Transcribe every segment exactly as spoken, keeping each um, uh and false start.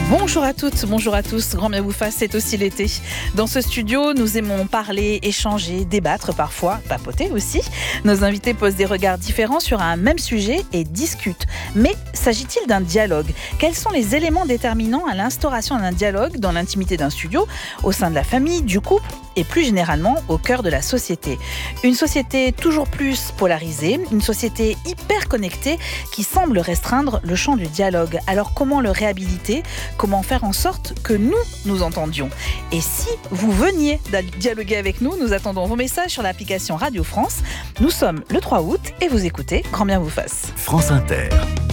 Bonjour à toutes, bonjour à tous, grand bien vous fasse, c'est aussi l'été. Dans ce studio, nous aimons parler, échanger, débattre parfois, papoter aussi. Nos invités posent des regards différents sur un même sujet et discutent. Mais s'agit-il d'un dialogue ? Quels sont les éléments déterminants à l'instauration d'un dialogue dans l'intimité d'un studio, au sein de la famille, du couple et plus généralement au cœur de la société ? Une société toujours plus polarisée, une société hyper connectée qui semble restreindre le champ du dialogue. Alors comment le réhabiliter ? Comment faire en sorte que nous nous entendions ? Et si vous veniez dialoguer avec nous, nous attendons vos messages sur l'application Radio France. Nous sommes le trois août et vous écoutez Grand bien vous fasse. France Inter.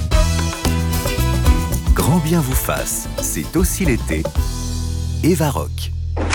Grand bien vous fasse, c'est aussi l'été. Eva Rock.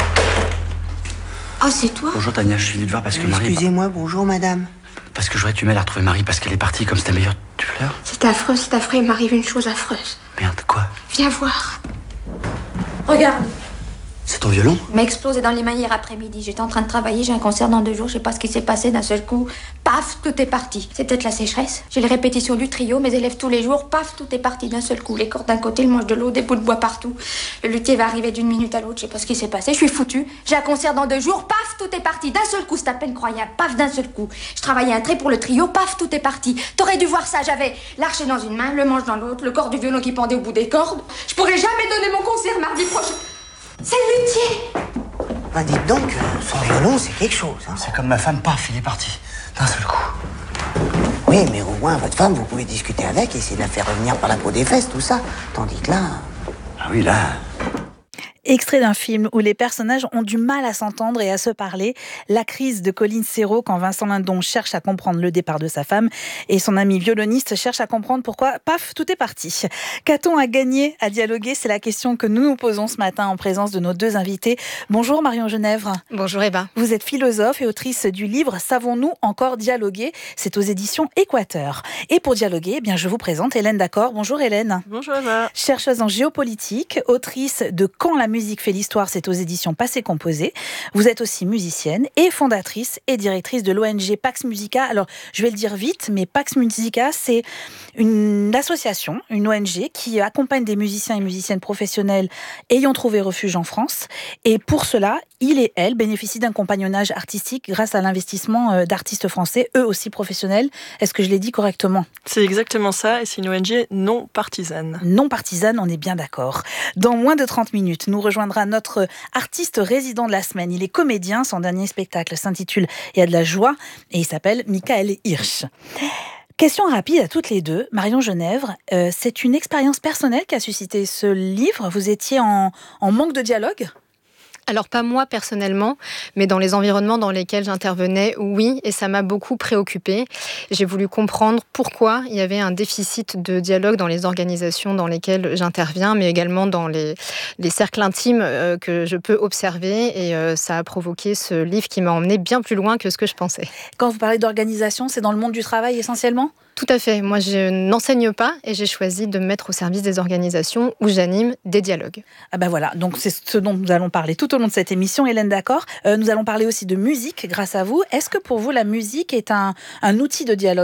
Oh, c'est toi ? Bonjour Tania, je suis venu te voir parce que Marie... Excusez-moi, bonjour madame. Parce que j'aurais du mal à retrouver Marie parce qu'elle est partie comme c'était meilleur. Tu pleures ? C'est affreux, c'est affreux, il m'arrive une chose affreuse. Merde, quoi ? Viens voir. Regarde. C'est ton violon ? Il m'a explosé dans les mains hier après-midi. J'étais en train de travailler, j'ai un concert dans deux jours, je sais pas ce qui s'est passé d'un seul coup. Paf, tout est parti. C'est peut-être la sécheresse. J'ai les répétitions du trio, mes élèves tous les jours, paf, tout est parti d'un seul coup. Les cordes d'un côté, le manche de l'autre, des bouts de bois partout. Le luthier va arriver d'une minute à l'autre, je sais pas ce qui s'est passé, je suis foutue. J'ai un concert dans deux jours, paf, tout est parti d'un seul coup, c'est à peine croyable, paf, d'un seul coup. Je travaillais un trait pour le trio, paf, tout est parti. T'aurais dû voir ça, j'avais l'archet dans une main, le manche dans l'autre, le corps du violon qui pendait au bout des cordes. Je pourrais jamais donner mon concert mardi prochain. C'est le luthier. Ben dites donc, son violon, c'est quelque chose. Hein. C'est comme ma femme, paf, il est parti. D'un seul coup. Oui, mais au moins, votre femme, vous pouvez discuter avec, essayer de la faire revenir par la peau des fesses, tout ça. Tandis que là... Ah oui, là... Extrait d'un film où les personnages ont du mal à s'entendre et à se parler. La crise de Colline Serrault quand Vincent Lindon cherche à comprendre le départ de sa femme et son ami violoniste cherche à comprendre pourquoi, paf, tout est parti. Qu'a-t-on à gagner à dialoguer ? C'est la question que nous nous posons ce matin en présence de nos deux invités. Bonjour Marion Genèvre. Bonjour Eva. Vous êtes philosophe et autrice du livre « Savons-nous encore dialoguer ?» C'est aux éditions Équateur. Et pour dialoguer, eh bien, je vous présente Hélène D'accord. Bonjour Hélène. Bonjour Eva. Chercheuse en géopolitique, autrice de « Quand la musique fait l'histoire », c'est aux éditions Passé Composé. Vous êtes aussi musicienne et fondatrice et directrice de l'O N G Pax Musica. Alors, je vais le dire vite, mais Pax Musica, c'est une association, une O N G qui accompagne des musiciens et musiciennes professionnels ayant trouvé refuge en France. Et pour cela, il et elle bénéficient d'un compagnonnage artistique grâce à l'investissement d'artistes français, eux aussi professionnels. Est-ce que je l'ai dit correctement ? C'est exactement ça, et c'est une O N G non partisane. Non partisane, on est bien d'accord. Dans moins de trente minutes, nous rejoindra notre artiste résident de la semaine. Il est comédien, son dernier spectacle s'intitule « Il y a de la joie » et il s'appelle Michael Hirsch. Question rapide à toutes les deux. Marion Genèvre, euh, c'est une expérience personnelle qui a suscité ce livre. Vous étiez en, en manque de dialogue ? Alors pas moi personnellement, mais dans les environnements dans lesquels j'intervenais, oui, et ça m'a beaucoup préoccupée. J'ai voulu comprendre pourquoi il y avait un déficit de dialogue dans les organisations dans lesquelles j'interviens, mais également dans les, les cercles intimes euh, que je peux observer, et euh, ça a provoqué ce livre qui m'a emmené bien plus loin que ce que je pensais. Quand vous parlez d'organisation, c'est dans le monde du travail essentiellement ? Tout à fait. Moi, je n'enseigne pas et j'ai choisi de me mettre au service des organisations où j'anime des dialogues. Ah ben voilà, donc c'est ce dont nous allons parler tout au long de cette émission, Hélène D'accord. Euh, nous allons parler aussi de musique grâce à vous. Est-ce que pour vous, la musique est un, un outil de dialogue ?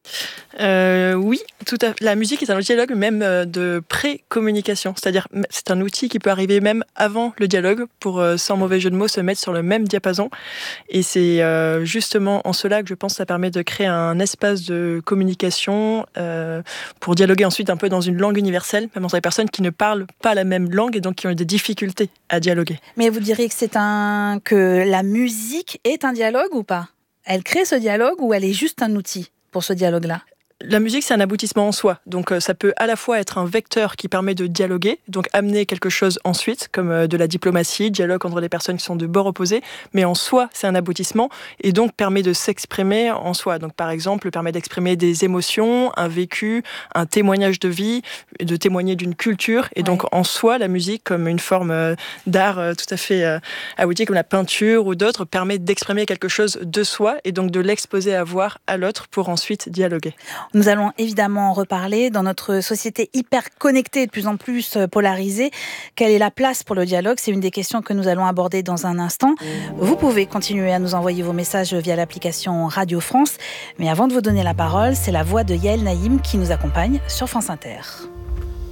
Euh, oui, tout à... la musique est un outil de dialogue, même de pré-communication. C'est-à-dire, c'est un outil qui peut arriver même avant le dialogue pour, euh, sans mauvais jeu de mots, se mettre sur le même diapason. Et c'est euh, justement en cela que je pense que ça permet de créer un espace de communication euh, pour dialoguer ensuite un peu dans une langue universelle, même entre les personnes qui ne parlent pas la même langue et donc qui ont des difficultés à dialoguer. Mais vous diriez que c'est un que la musique est un dialogue ou pas ? Elle crée ce dialogue ou elle est juste un outil pour ce dialogue-là ? La musique, c'est un aboutissement en soi. Donc, euh, ça peut à la fois être un vecteur qui permet de dialoguer, donc amener quelque chose ensuite, comme euh, de la diplomatie, dialogue entre des personnes qui sont de bords opposés, mais en soi, c'est un aboutissement et donc permet de s'exprimer en soi. Donc, par exemple, permet d'exprimer des émotions, un vécu, un témoignage de vie, de témoigner d'une culture. Et ouais. Donc, en soi, la musique, comme une forme euh, d'art euh, tout à fait euh, abouti, comme la peinture ou d'autres, permet d'exprimer quelque chose de soi et donc de l'exposer à voir à l'autre pour ensuite dialoguer. Nous allons évidemment en reparler. Dans notre société hyper connectée, de plus en plus polarisée, quelle est la place pour le dialogue ? C'est une des questions que nous allons aborder dans un instant. Vous pouvez continuer à nous envoyer vos messages via l'application Radio France. Mais avant de vous donner la parole, c'est la voix de Yael Naïm qui nous accompagne sur France Inter.